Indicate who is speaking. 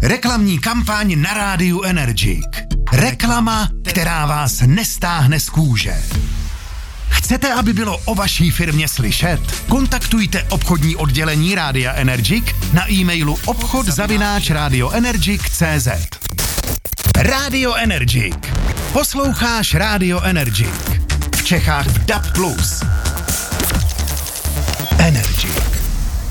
Speaker 1: Reklamní kampaň na rádiu Energik. Reklama, která vás nestáhne z kůže. Chcete, aby bylo o vaší firmě slyšet? Kontaktujte obchodní oddělení Rádia Energik na e-mailu obchod@radioenergic.cz. Rádio Energik. Posloucháš Rádio Energik. V Čechách v DAB+. Energik.